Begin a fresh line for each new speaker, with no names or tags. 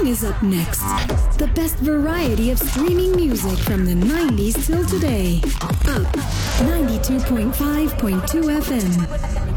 Song is up next. The best variety of streaming music from the 90s till today. Up 92.5.2 FM.